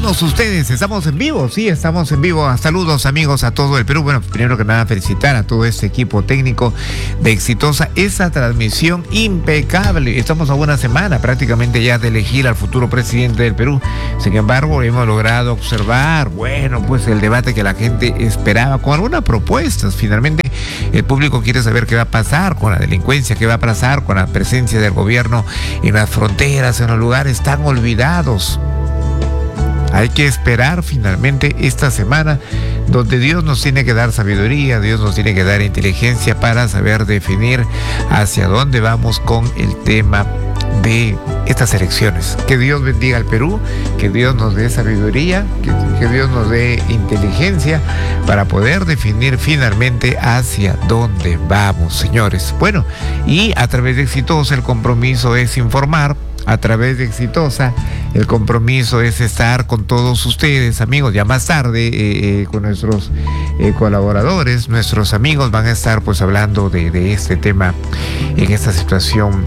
todos ustedes. Estamos en vivo, sí, estamos en vivo. Saludos, amigos, a todo el Perú. Bueno, primero que nada, felicitar a todo este equipo técnico de Exitosa. Esa transmisión impecable. Estamos a una semana prácticamente ya de elegir al futuro presidente del Perú. Sin embargo, hemos logrado observar, bueno, pues el debate que la gente esperaba con algunas propuestas. Finalmente, el público quiere saber qué va a pasar con la delincuencia, qué va a pasar con la presencia del gobierno en las fronteras, en los lugares tan olvidados. Hay que esperar finalmente esta semana donde Dios nos tiene que dar sabiduría, Dios nos tiene que dar inteligencia para saber definir hacia dónde vamos con el tema de estas elecciones. Que Dios bendiga al Perú, que Dios nos dé sabiduría, que Dios nos dé inteligencia para poder definir finalmente hacia dónde vamos, señores. Bueno, y a través de Exitosa el compromiso es informar. A través de Exitosa, el compromiso es estar con todos ustedes, amigos. Ya más tarde, con nuestros colaboradores, nuestros amigos van a estar pues hablando de este tema en esta situación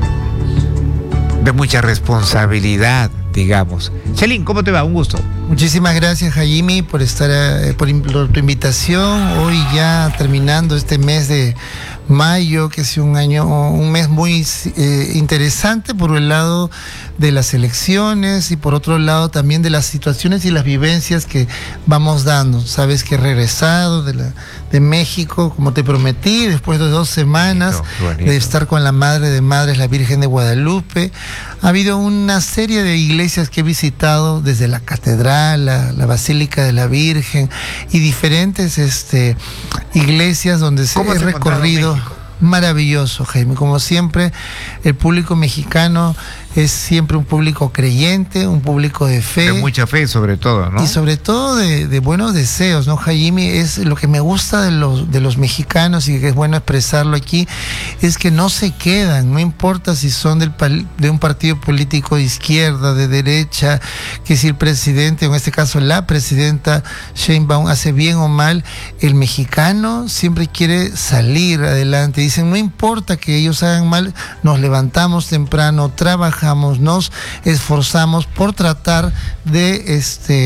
de mucha responsabilidad, digamos. Chelín, ¿cómo te va? Un gusto. Muchísimas gracias, Jaime, por estar, por tu invitación. Hoy ya terminando este mes de mayo, que es un mes muy interesante por el lado de las elecciones y por otro lado también de las situaciones y las vivencias que vamos dando. Sabes que he regresado de México, como te prometí, después de 2 semanas de estar con la Madre de Madres, la Virgen de Guadalupe. Ha habido una serie de iglesias que he visitado, desde la catedral, la Basílica de la Virgen y diferentes iglesias donde he recorrido. Maravilloso, Jaime. Como siempre, el público mexicano es siempre un público creyente, un público de fe. De mucha fe, sobre todo, ¿no? Y sobre todo de buenos deseos, ¿no, Jaime? Es lo que me gusta de los mexicanos y que es bueno expresarlo aquí, es que no se quedan, no importa si son de un partido político de izquierda, de derecha, que si el presidente, en este caso la presidenta Sheinbaum, hace bien o mal, el mexicano siempre quiere salir adelante. Dicen, no importa que ellos hagan mal, nos levantamos temprano, trabajamos, nos esforzamos por tratar de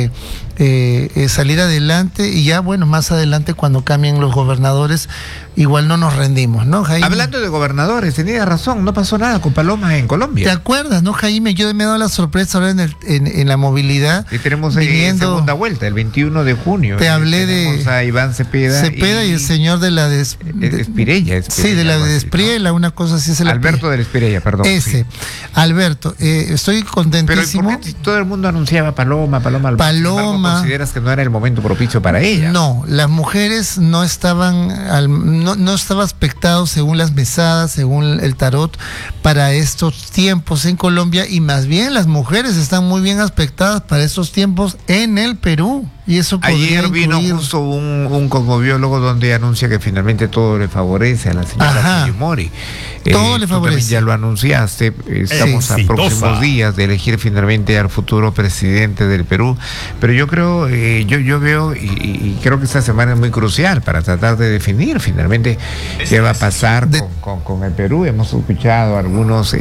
salir adelante y ya, bueno, más adelante cuando cambien los gobernadores, igual no nos rendimos, ¿no, Jaime? Hablando de gobernadores, tenía razón, no pasó nada con Paloma en Colombia. ¿Te acuerdas, no, Jaime? Yo me he dado la sorpresa ahora en la movilidad. Y tenemos segunda vuelta, el 21 de junio. Te hablé de a Iván Cepeda y el señor de la Espirella. Sí, de la de Espriella, ¿no? Una cosa así. Alberto de la Espirella, perdón. Ese, sí. Alberto, estoy contentísimo. Pero si todo el mundo anunciaba Paloma. Paloma. ¿Consideras que no era el momento propicio para ella? No, las mujeres no estaban, no estaba expectado según las mesadas, según el tarot, para estos tiempos en Colombia, y más bien las mujeres están muy bien aspectadas para estos tiempos en el Perú. Y eso ayer vino justo un cosmobiólogo donde anuncia que finalmente todo le favorece a la señora Fujimori. Todo le favorece. También ya lo anunciaste. Estamos a próximos días de elegir finalmente al futuro presidente del Perú. Pero yo creo, yo veo y creo que esta semana es muy crucial para tratar de definir finalmente qué va a pasar con el Perú. Hemos escuchado algunos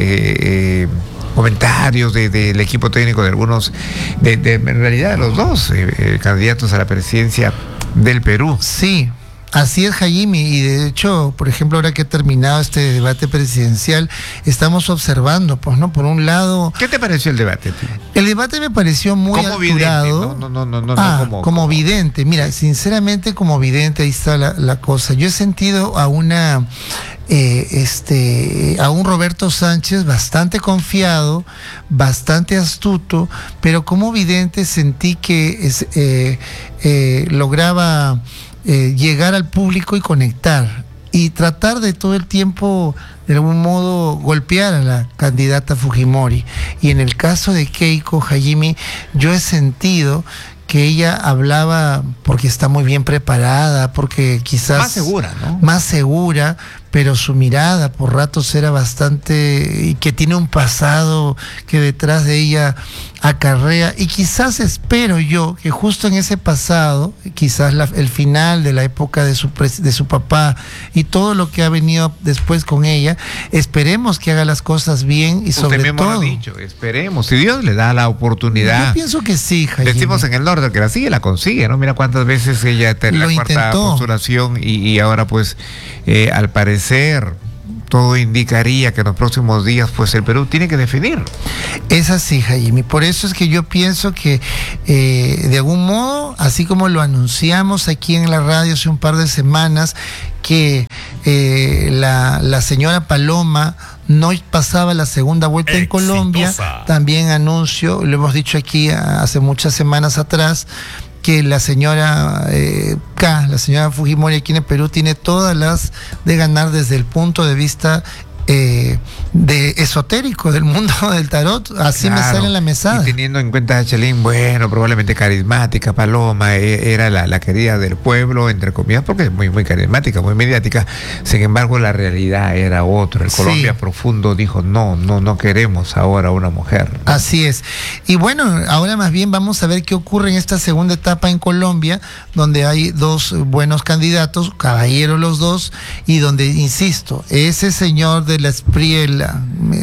comentarios del equipo técnico de algunos, en realidad de los dos candidatos a la presidencia del Perú. Sí, así es, Jaime, y de hecho, por ejemplo, ahora que ha terminado este debate presidencial, estamos observando, pues, ¿no? Por un lado... ¿Qué te pareció el debate? El debate me pareció muy alturado. Como vidente. Mira, sinceramente, como vidente, ahí está la cosa. Yo he sentido a un Roberto Sánchez bastante confiado, bastante astuto, pero como vidente sentí que lograba llegar al público y conectar y tratar de todo el tiempo de algún modo golpear a la candidata Fujimori. Y en el caso de Keiko, Jaime, yo he sentido que ella hablaba porque está muy bien preparada, porque quizás... Más segura, ¿no? Más segura, pero su mirada por ratos era bastante, y que tiene un pasado que detrás de ella acarrea, y quizás espero yo que justo en ese pasado, quizás el final de la época de su papá y todo lo que ha venido después con ella, esperemos que haga las cosas bien y sobre Usted mismo todo... lo ha dicho, esperemos, si Dios le da la oportunidad. Yo pienso que sí, Jaime. Decimos en el norte que la sigue, la consigue, ¿no? Mira cuántas veces ella en la cuarta postulación y ahora pues al parecer todo indicaría que en los próximos días pues el Perú tiene que definir. Es así, Jaime. Por eso es que yo pienso que de algún modo, así como lo anunciamos aquí en la radio hace un par de semanas, que la señora Paloma no pasaba la segunda vuelta en Colombia, también anuncio, lo hemos dicho aquí hace muchas semanas atrás, que la señora la señora Fujimori aquí en el Perú tiene todas las de ganar desde el punto de vista de esotérico del mundo del tarot, así claro, me sale en la mesada. Y teniendo en cuenta a Chelín, bueno, probablemente carismática, Paloma, era la querida del pueblo, entre comillas, porque es muy, muy carismática, muy mediática. Sin embargo, la realidad era otra. El Colombia profundo dijo, no queremos ahora una mujer. Así es. Y bueno, ahora más bien vamos a ver qué ocurre en esta segunda etapa en Colombia, donde hay dos buenos candidatos, caballeros los dos, y donde, insisto, ese señor de la Espriella,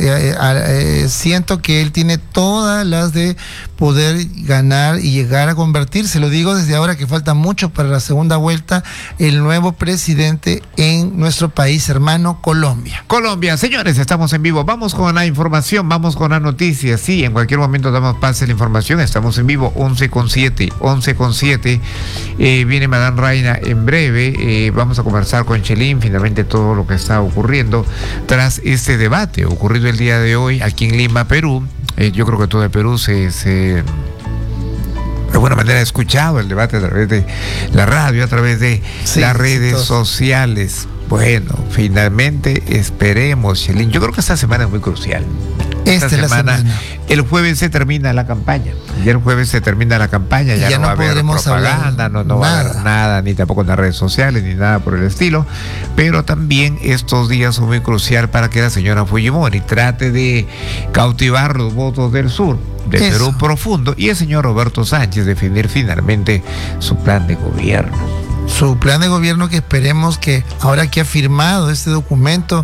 siento que él tiene todas las de poder ganar y llegar a convertirse, lo digo desde ahora que falta mucho para la segunda vuelta, el nuevo presidente en nuestro país hermano Colombia. Colombia, señores, estamos en vivo, vamos con la información, vamos con las noticias, sí, en cualquier momento damos pase a la información, estamos en vivo, 11:07, viene Madame Reina en breve, vamos a conversar con Chelín, finalmente todo lo que está ocurriendo tras este debate ocurrido el día de hoy aquí en Lima, Perú. Yo creo que todo el Perú de alguna manera ha escuchado el debate a través de la radio, a través de las redes sociales. Bueno, finalmente esperemos, Chelín. Yo creo que esta semana es muy crucial. Esta semana, el jueves se termina la campaña. Ya el jueves se termina la campaña, ya no va a haber propaganda, no va a haber nada, ni tampoco en las redes sociales, ni nada por el estilo. Pero también estos días son muy crucial para que la señora Fujimori trate de cautivar los votos del sur, de Perú profundo, y el señor Roberto Sánchez definir finalmente su plan de gobierno. Su plan de gobierno, que esperemos que ahora que ha firmado este documento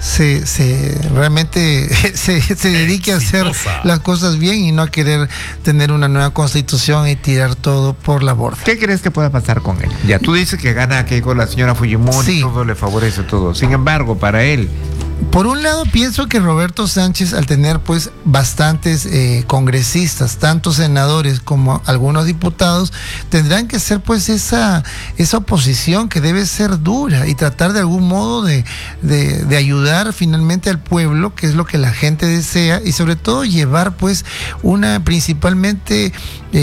realmente se dedique a hacer las cosas bien y no a querer tener una nueva constitución y tirar todo por la borda. ¿Qué crees que pueda pasar con él? Ya tú dices que gana aquí con la señora Fujimori, todo le favorece todo. Sin embargo, para él, por un lado, pienso que Roberto Sánchez, al tener pues bastantes congresistas, tanto senadores como algunos diputados, tendrán que ser pues esa oposición que debe ser dura y tratar de algún modo de ayudar finalmente al pueblo, que es lo que la gente desea, y sobre todo llevar pues principalmente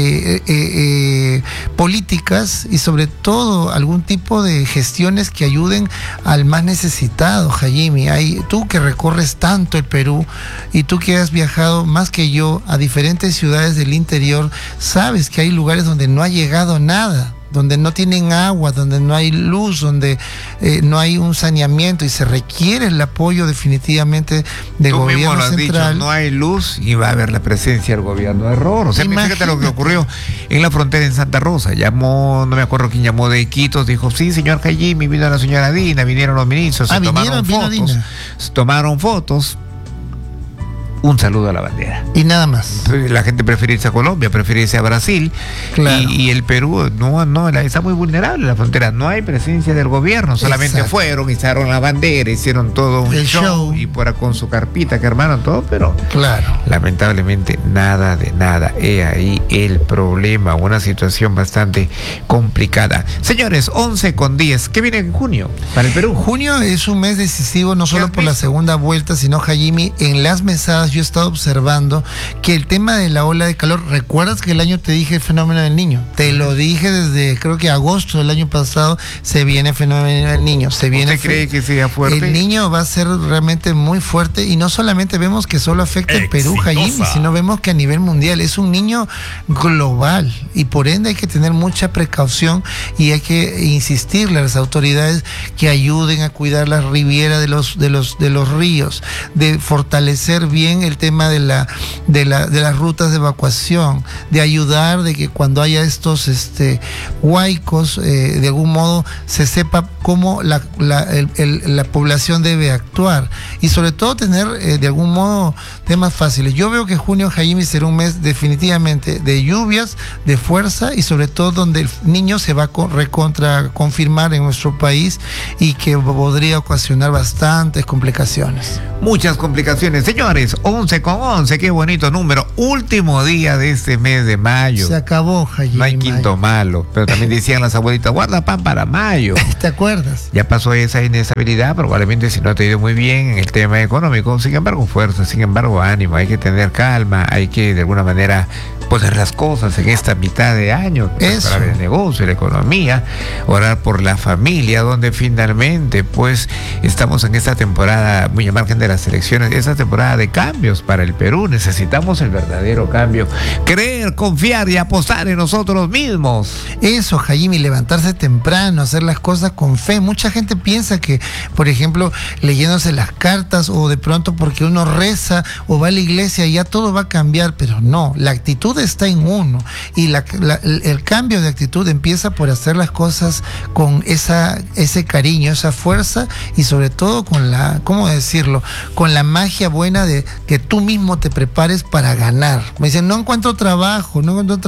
políticas y sobre todo algún tipo de gestiones que ayuden al más necesitado, Jaime. Tú que recorres tanto el Perú y tú que has viajado más que yo a diferentes ciudades del interior, sabes que hay lugares donde no ha llegado nada, donde no tienen agua, donde no hay luz, donde no hay un saneamiento, y se requiere el apoyo definitivamente del gobierno mismo lo has central. Dicho, no hay luz y va a haber la presencia del gobierno. Error. O sea, fíjate lo que ocurrió en la frontera en Santa Rosa. Llamó, no me acuerdo quién llamó de Iquitos, dijo, sí, señor Jaime, vino la señora Dina, vinieron los ministros, tomaron fotos. Un saludo a la bandera. Y nada más. La gente prefiere irse a Colombia, prefiere irse a Brasil. Claro. Y el Perú está muy vulnerable la frontera. No hay presencia del gobierno. Solamente fueron, izaron la bandera, hicieron todo un show. Y con su carpita que armaron todo, pero lamentablemente nada de nada. He ahí el problema. Una situación bastante complicada. Señores, 11:10. ¿Qué viene en junio para el Perú? Junio es un mes decisivo, no solo por la segunda vuelta, sino, Jaime, en las mesadas más, yo he estado observando que el tema de la ola de calor, ¿recuerdas que el año te dije el fenómeno del niño? Te lo dije desde, creo que agosto del año pasado, se viene el fenómeno del niño. ¿Usted cree que sea fuerte? El niño va a ser realmente muy fuerte, y no solamente vemos que solo afecta el Perú, Jayimi, sino vemos que a nivel mundial es un niño global, y por ende hay que tener mucha precaución y hay que insistirle a las autoridades que ayuden a cuidar la riviera de los ríos, de fortalecer bien el tema de las rutas de evacuación, de ayudar de que cuando haya estos huaicos, de algún modo se sepa cómo la población debe actuar, y sobre todo tener de algún modo temas fáciles. Yo veo que junio, Jayimi, será un mes definitivamente de lluvias, de fuerza, y sobre todo donde el niño se va a confirmar en nuestro país, y que podría ocasionar bastantes complicaciones. Muchas complicaciones. Señores, 11:11, qué bonito número. Último día de este mes de mayo. Se acabó, Jayimi. No hay quinto malo, pero también decían las abuelitas, guarda pan para mayo. ¿Te acuerdas? Ya pasó esa inestabilidad, probablemente si no te ha ido muy bien en el tema económico. Sin embargo, fuerza, sin embargo, ánimo. Hay que tener calma, hay que de alguna manera poner las cosas en esta mitad de año para el negocio, la economía, orar por la familia, donde finalmente pues estamos en esta temporada, muy al margen de las elecciones, esta temporada de cambios para el Perú. Necesitamos el verdadero cambio, creer, confiar y apostar en nosotros mismos. Eso, Jayimi, levantarse temprano, hacer las cosas con fe. Mucha gente piensa que, por ejemplo, leyéndose las cartas, o de pronto porque uno reza o va a la iglesia, ya todo va a cambiar, pero no, la actitud está en uno, y el cambio de actitud empieza por hacer las cosas con ese cariño, esa fuerza, y sobre todo con ¿cómo decirlo? Con la magia buena de que tú mismo te prepares para ganar. Me dicen, no encuentro trabajo,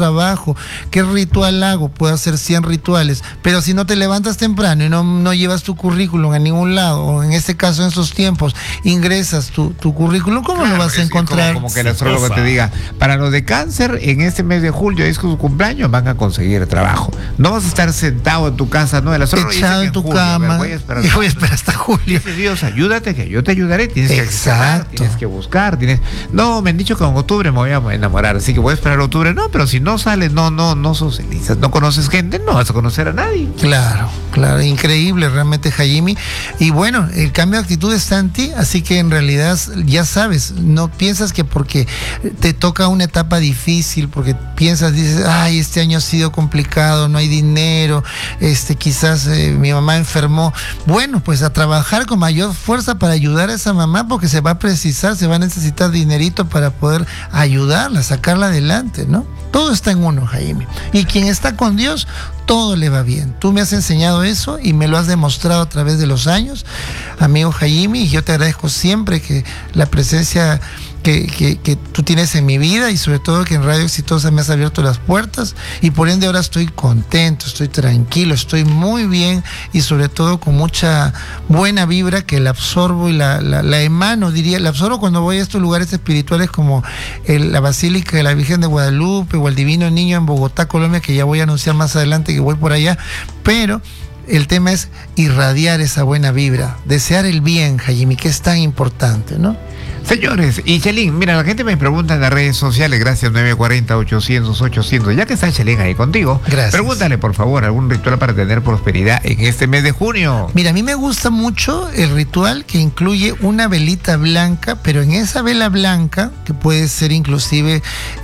¿qué ritual hago? Puedo hacer 100 rituales, pero si no te levantas temprano y no llevas tu currículum a ningún lado, o en este caso, en estos tiempos, ingresas tu currículum, ¿cómo lo vas a encontrar? Como que el astrólogo te diga, para los de cáncer, en este mes de julio es su cumpleaños, van a conseguir trabajo. No vas a estar sentado en tu casa, no, el astrólogo echado en tu cama, voy a esperar hasta julio. Dice Dios, ayúdate que yo te ayudaré. Tienes que accionar, tienes que buscar, no, me han dicho que en octubre me voy a enamorar, así que voy a esperar octubre. No, pero si no sales, no socializas, no conoces gente, no vas a conocer a nadie. Claro, increíble realmente, Jayimi. Y bueno, el cambio de actitud está en ti, así que en realidad ya sabes, no piensas que porque te toca una etapa difícil, porque dices, ay, este año ha sido complicado, no hay dinero, quizás mi mamá enfermó. Bueno, pues a trabajar con mayor fuerza para ayudar a esa mamá, porque se va a necesitar dinerito para poder ayudarla, sacarla adelante, ¿no? Todo está en uno, Jayimi. Y quien está con Dios, todo le va bien. Tú me has enseñado eso y me lo has demostrado a través de los años, amigo Jayimi, y yo te agradezco siempre que la presencia que tú tienes en mi vida, y sobre todo que en Radio Exitosa me has abierto las puertas, y por ende ahora estoy contento, estoy tranquilo, estoy muy bien, y sobre todo con mucha buena vibra que la absorbo y la emano, la absorbo cuando voy a estos lugares espirituales como la Basílica de la Virgen de Guadalupe o el Divino Niño en Bogotá, Colombia, que ya voy a anunciar más adelante que voy por allá, pero el tema es irradiar esa buena vibra, desear el bien, Jayimi, que es tan importante, ¿no? Señores, y Chelín, mira, la gente me pregunta en las redes sociales, gracias, 940-800-800, ya que está Chelín ahí contigo, gracias. Pregúntale, por favor, algún ritual para tener prosperidad en este mes de junio. Mira, a mí me gusta mucho el ritual que incluye una velita blanca, pero en esa vela blanca, que puede ser inclusive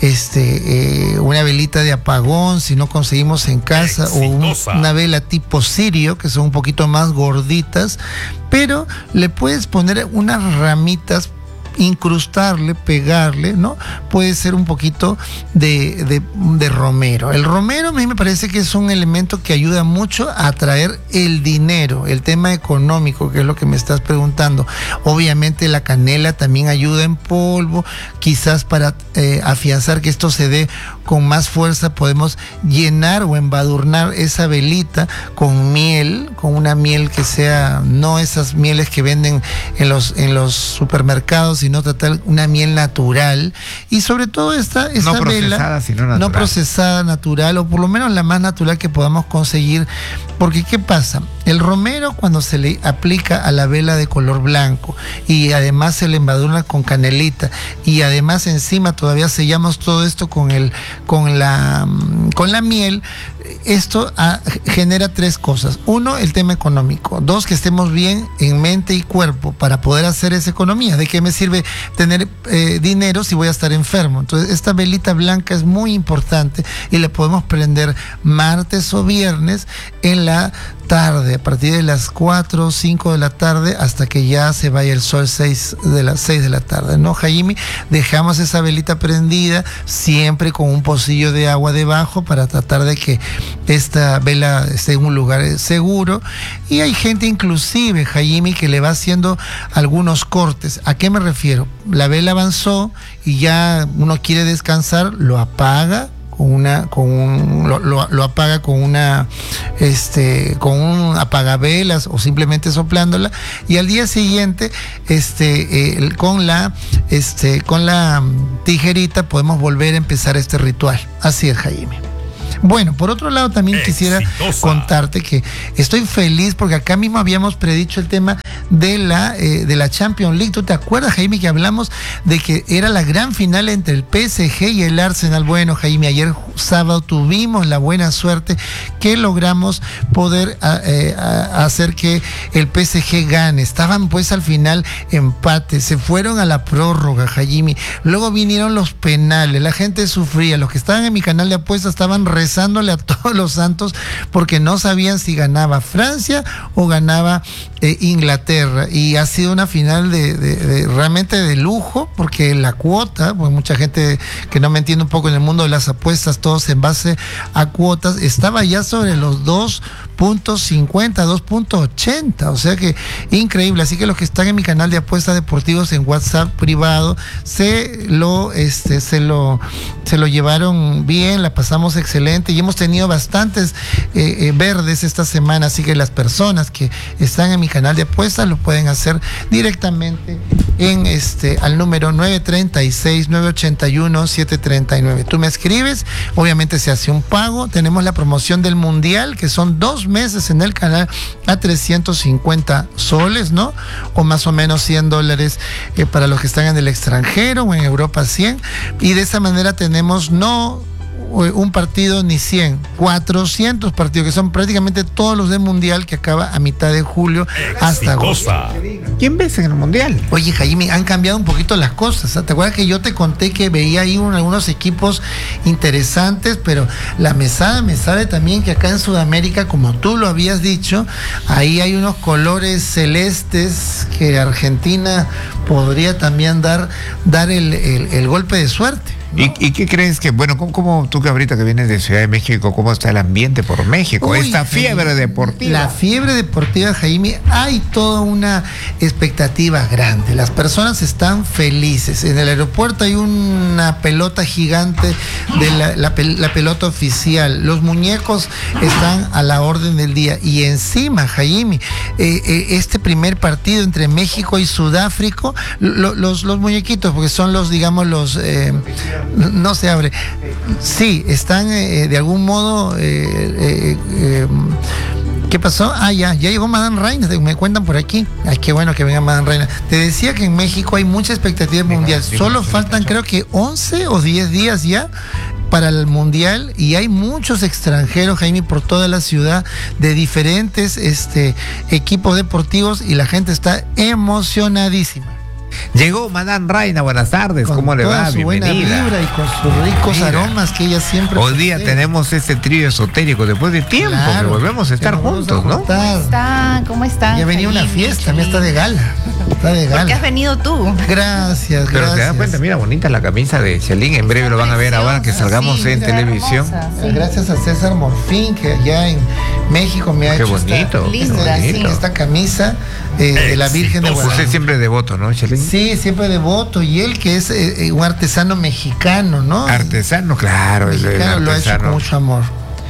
una velita de apagón, si no conseguimos en casa, o una vela tipo cirio, que son un poquito más gorditas, pero le puedes poner unas ramitas, incrustarle, pegarle, ¿no? Puede ser un poquito de romero. El romero a mí me parece que es un elemento que ayuda mucho a atraer el dinero, el tema económico, que es lo que me estás preguntando. Obviamente la canela también ayuda en polvo, quizás para afianzar que esto se dé con más fuerza, podemos llenar o embadurnar esa velita con miel, con una miel que sea, no esas mieles que venden en los supermercados, sino tratar una miel natural y sobre todo esta no procesada, vela sino natural. no procesada, natural, o por lo menos la más natural que podamos conseguir, porque ¿qué pasa? El romero, cuando se le aplica a la vela de color blanco y además se le embadurna con canelita y además encima todavía sellamos todo esto con la miel, esto genera tres cosas. Uno, el tema económico. Dos, que estemos bien en mente y cuerpo para poder hacer esa economía. ¿De qué me sirve tener dinero si voy a estar enfermo? Entonces, esta velita blanca es muy importante y la podemos prender martes o viernes en la tarde, a partir de las 4 o 5 de la tarde hasta que ya se vaya el sol 6 de la tarde, ¿no, Jaime? Dejamos esa velita prendida siempre con un pocillo de agua debajo para tratar de que esta vela esté en un lugar seguro. Y hay gente inclusive, Jaime, que le va haciendo algunos cortes. ¿A qué me refiero? La vela avanzó y ya uno quiere descansar, lo apaga lo apaga con un apagavelas o simplemente soplándola, y al día siguiente con la tijerita podemos volver a empezar este ritual. Así es, Jaime. Bueno, por otro lado también quisiera contarte que estoy feliz porque acá mismo habíamos predicho el tema de la Champions League. ¿Tú te acuerdas, Jaime, que hablamos de que era la gran final entre el PSG y el Arsenal? Bueno, Jaime, ayer sábado tuvimos la buena suerte que logramos poder hacer que el PSG gane. Estaban pues al final empate, se fueron a la prórroga, Jaime. Luego vinieron los penales, la gente sufría. Los que estaban en mi canal de apuestas estaban rezándole a todos los santos porque no sabían si ganaba Francia o ganaba Inglaterra, y ha sido una final de realmente de lujo, porque la cuota, pues mucha gente que no me entiende un poco en el mundo de las apuestas, todos en base a cuotas, estaba ya sobre los 2.50, 2.80, o sea que increíble. Así que los que están en mi canal de apuestas deportivos en WhatsApp privado se lo llevaron bien, la pasamos excelente y hemos tenido bastantes verdes esta semana, así que las personas que están en mi canal de apuestas lo pueden hacer directamente en al número 936-981-739. Tú me escribes, obviamente se hace un pago. Tenemos la promoción del Mundial, que son 2 meses en el canal a 350 soles, ¿no? O más o menos $100 para los que están en el extranjero, o en Europa 100. Y de esa manera tenemos no un partido ni 100, 400 partidos, que son prácticamente todos los del Mundial, que acaba a mitad de julio hasta agosto. ¿Quién ves en el Mundial? Oye, Jaime, han cambiado un poquito las cosas, ¿eh? ¿Te acuerdas que yo te conté que veía ahí algunos equipos interesantes? Pero la mesada me sabe también que acá en Sudamérica, como tú lo habías dicho, ahí hay unos colores celestes que Argentina podría también dar el golpe de suerte, ¿no? ¿Y qué crees que, bueno, como tú que ahorita que vienes de Ciudad de México, cómo está el ambiente por México? Uy, esta fiebre deportiva. La fiebre deportiva, Jaime, hay toda una expectativa grande. Las personas están felices. En el aeropuerto hay una pelota gigante de la pelota oficial. Los muñecos están a la orden del día. Y encima, Jaime, este primer partido entre México y Sudáfrica, los muñequitos, porque son los, digamos, no se abre. Sí, están de algún modo. ¿Qué pasó? Ya llegó Madame Reina, me cuentan por aquí. Ay, qué bueno que venga Madame Reina. Te decía que en México hay mucha expectativa mundial. Solo faltan, creo que 11 o 10 días ya para el Mundial, y hay muchos extranjeros, Jaime, por toda la ciudad, de diferentes equipos deportivos, y la gente está emocionadísima. Llegó Madame Reina, buenas tardes, ¿cómo le va? Su buena vibra y con sus ricos aromas que ella siempre. Hoy día tenemos este trío esotérico después de tiempo, que volvemos a estar juntos, ¿no? ¿Cómo están? Ya venía una fiesta, me está de gala. Está de gala. ¿Por qué has venido tú? Gracias. Pero te das cuenta, mira, bonita la camisa de Chelín, en breve lo van a ver ahora que salgamos en televisión. Hermosa, sí. Gracias a César Morfín, que allá en México me ha hecho esta camisa de la Virgen de Guadalupe. Usted siempre devoto, ¿no, Chelín? Sí, siempre devoto, y él que es un artesano mexicano, ¿no? Artesano, claro. Mexicano, lo ha hecho con mucho amor.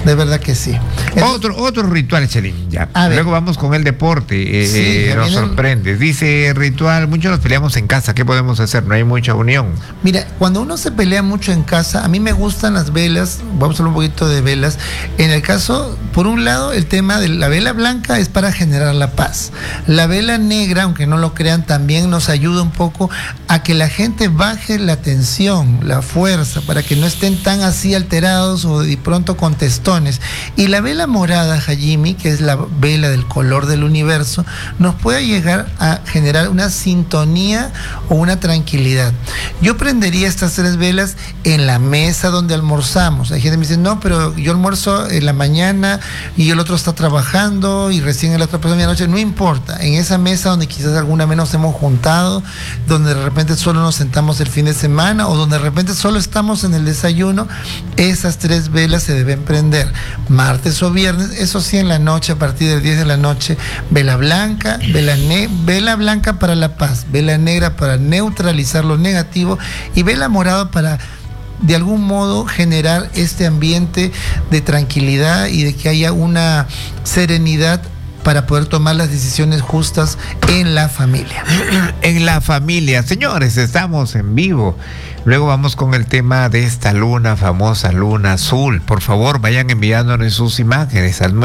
De verdad que sí. Otro ritual, Chelín, ya. A ver. Luego vamos con el deporte, Sí, ya nos viene sorprende. Dice ritual, muchos nos peleamos en casa, ¿qué podemos hacer? No hay mucha unión. Mira, cuando uno se pelea mucho en casa, a mí me gustan las velas, vamos a hablar un poquito de velas. En el caso, por un lado, el tema de la vela blanca es para generar la paz. La vela negra, aunque no lo crean, también nos ayuda un poco a que la gente baje la tensión, la fuerza, para que no estén tan así alterados o de pronto contestones. Y la vela morada, Hajimi, que es la vela del color del universo, nos puede llegar a generar una sintonía o una tranquilidad. Yo prendería estas 3 velas en la mesa donde almorzamos. Hay gente que me dice, no, pero yo almuerzo en la mañana y el otro está trabajando y recién el otro persona en la noche. No importa, en esa mesa donde quizás alguna vez nos hemos juntado, donde de repente solo nos sentamos el fin de semana o donde de repente solo estamos en el desayuno, esas 3 velas se deben prender martes o viernes, eso sí, en la noche, a partir de 10 de la noche. Vela blanca, vela blanca para la paz, vela negra para neutralizar lo negativo y vela morada para de algún modo generar este ambiente de tranquilidad y de que haya una serenidad para poder tomar las decisiones justas en la familia. En la familia, señores, estamos en vivo. Luego vamos con el tema de esta luna, famosa luna azul. Por favor, vayan enviándonos sus imágenes al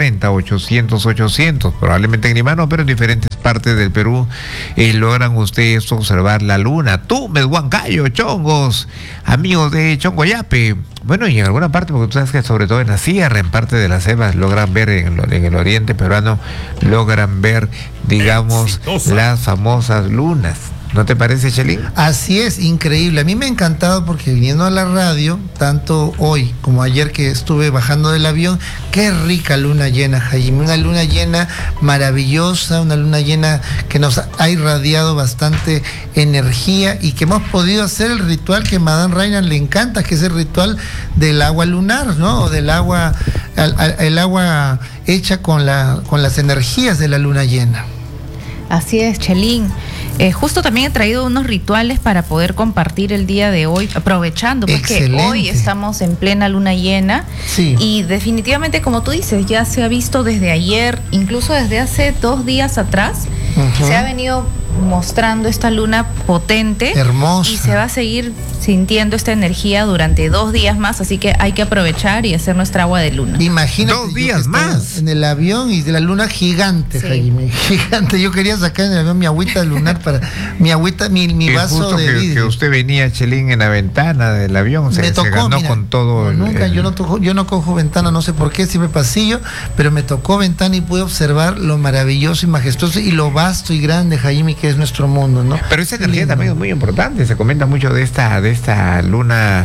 940-800-800. Probablemente en Lima no, pero en diferentes partes del Perú logran ustedes observar la luna. Tú, Medhuancayo, chongos, amigos de Chongoyape. Bueno, y en alguna parte, porque tú sabes que sobre todo en la sierra, en parte de las selvas, logran ver en el oriente peruano, logran ver, digamos, las famosas lunas. ¿No te parece, Chelín? Así es, increíble. A mí me ha encantado porque viniendo a la radio, tanto hoy como ayer que estuve bajando del avión, qué rica luna llena, Jaime. Una luna llena maravillosa, una luna llena que nos ha irradiado bastante energía y que hemos podido hacer el ritual que a Madame Reina le encanta, que es el ritual del agua lunar, ¿no? O del agua, el agua hecha con las energías de la luna llena. Así es, Chelín. Justo también he traído unos rituales para poder compartir el día de hoy, aprovechando porque Excelente. hoy estamos en plena luna llena. Sí. Y definitivamente, como tú dices, ya se ha visto desde ayer, incluso desde hace 2 días atrás, se ha venido mostrando esta luna potente, hermosa, y se va a seguir sintiendo esta energía durante 2 días más, así que hay que aprovechar y hacer nuestra agua de luna. Imagínate, 2 días más en el avión y de la luna gigante, sí. Jaime, gigante. Yo quería sacar en el avión mi agüita lunar para mi vaso de vidrio. Que usted venía, Chelín, en la ventana del avión, se ganó, mira, con todo. Nunca, yo no cojo ventana, no sé por qué, siempre pasillo, pero me tocó ventana y pude observar lo maravilloso y majestuoso y lo vasto y grande, Jaime, que es nuestro mundo, ¿no? Pero esa energía también es muy importante. Se comenta mucho de esta luna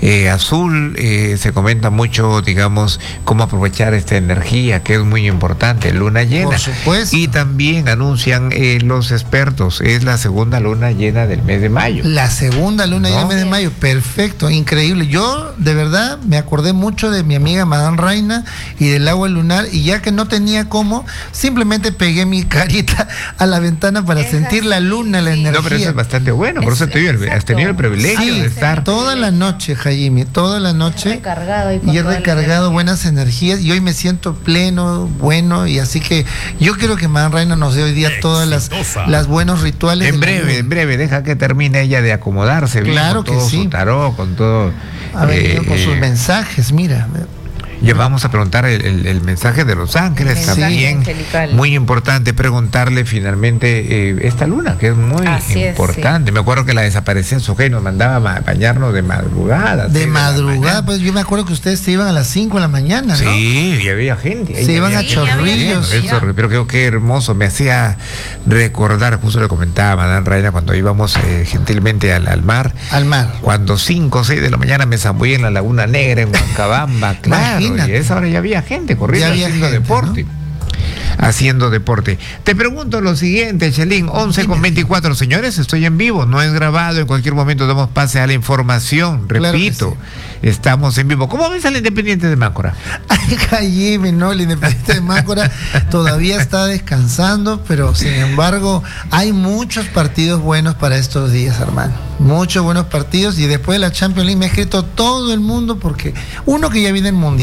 azul, se comenta mucho, digamos, cómo aprovechar esta energía, que es muy importante. Luna llena. Por supuesto. Y también anuncian los expertos, es la segunda luna llena del mes de mayo. La segunda luna llena del mes de mayo, perfecto, increíble. Yo, de verdad, me acordé mucho de mi amiga Madame Reina y del agua lunar, y ya que no tenía cómo, simplemente pegué mi carita a la ventana para sentir la luna, la energía. No, pero eso es bastante bueno, por eso has tenido el privilegio de estar toda la noche, Jaime, toda la noche. Y he recargado buenas energías y hoy me siento pleno, bueno, y así que yo quiero que Madame Reina nos dé hoy día todas las buenos rituales. En breve, deja que termine ella de acomodarse. Claro bien, con todo que sí. Su tarot, con todo. A ver, con sus mensajes, mira. Ya vamos a preguntar el mensaje de los ángeles también. Angelical. Muy importante preguntarle finalmente esta luna, que es muy importante. Sí. Me acuerdo que la desaparecía Sujei, nos mandaba a bañarnos de madrugada. De madrugada, pues yo me acuerdo que ustedes se iban a las 5 de la mañana, ¿no? Sí, y había gente. Se iban a chorrillos. Pero creo que hermoso, me hacía recordar, justo le comentaba a Madame Reina cuando íbamos gentilmente al mar. Al mar. Cuando 5 o 6 de la mañana me zambullí en la Laguna Negra, en Huancabamba, claro. Y a esa hora ya había gente corriendo, haciendo deporte. ¿No? Haciendo deporte. Te pregunto lo siguiente, Chelín, 11:24, señores, estoy en vivo, no es grabado, en cualquier momento damos pase a la información, repito, claro sí. Estamos en vivo. ¿Cómo ves al Independiente de Máncora? Ay, Jaime, no, el Independiente de Máncora todavía está descansando, pero sin embargo hay muchos partidos buenos para estos días, hermano. Muchos buenos partidos, y después de la Champions League me ha escrito todo el mundo, porque uno que ya viene el Mundial.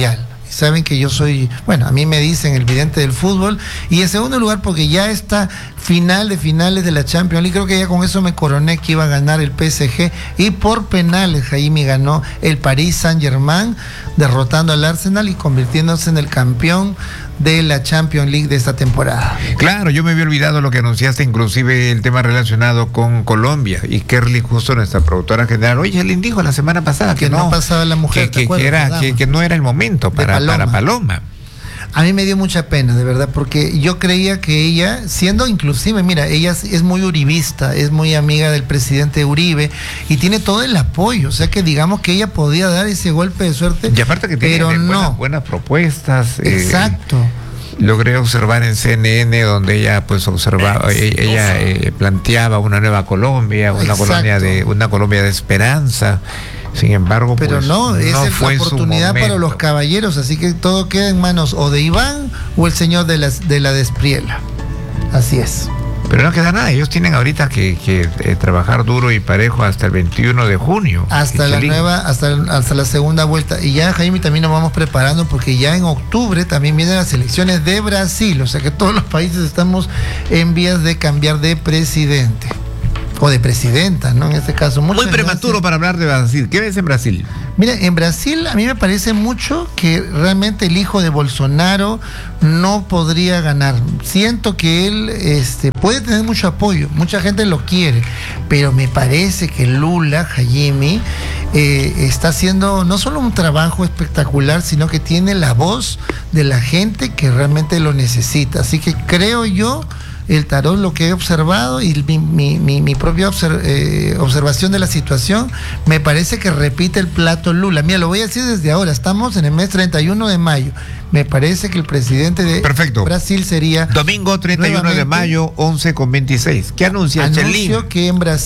Saben que yo soy, bueno, a mí me dicen el vidente del fútbol. Y en segundo lugar, porque ya está final de finales de la Champions League. Creo que ya con eso me coroné que iba a ganar el PSG. Y por penales, Jaime, ganó el Paris Saint-Germain, derrotando al Arsenal y convirtiéndose en el campeón de la Champions League de esta temporada. Claro, yo me había olvidado lo que anunciaste, inclusive el tema relacionado con Colombia. Y Kerly, justo nuestra productora general, oye, él dijo la semana pasada que no pasaba la mujer, que no era el momento para Paloma. A mí me dio mucha pena, de verdad, porque yo creía que ella, siendo inclusive, mira, ella es muy uribista, es muy amiga del presidente Uribe y tiene todo el apoyo, o sea que digamos que ella podía dar ese golpe de suerte. Y aparte que tiene buenas propuestas. Exacto. Logré observar en CNN donde ella pues observaba, ella planteaba una nueva Colombia, una Colombia de esperanza. Sin embargo, pero pues, no es la oportunidad para los caballeros, así que todo queda en manos o de Iván o el señor de la Despriela. Así es. Pero no queda nada, ellos tienen ahorita que trabajar duro y parejo hasta el 21 de junio. Hasta la segunda vuelta. Y ya, Jaime, también nos vamos preparando porque ya en octubre también vienen las elecciones de Brasil, o sea que todos los países estamos en vías de cambiar de presidente. O de presidenta, ¿no? En este caso. Muy prematuro para hablar de Brasil. ¿Qué ves en Brasil? Mira, en Brasil a mí me parece mucho que realmente el hijo de Bolsonaro no podría ganar. Siento que él puede tener mucho apoyo, mucha gente lo quiere, pero me parece que Lula, Jaime, está haciendo no solo un trabajo espectacular, sino que tiene la voz de la gente que realmente lo necesita. Así que creo yo, el tarot, lo que he observado y mi propia observación de la situación, me parece que repite el plato Lula. Mira, lo voy a decir desde ahora, estamos en el mes 31 de mayo. Me parece que el presidente de Brasil sería... Domingo 31 de mayo, 11:26. ¿Qué anuncia Chelín? Anuncio que en Brasil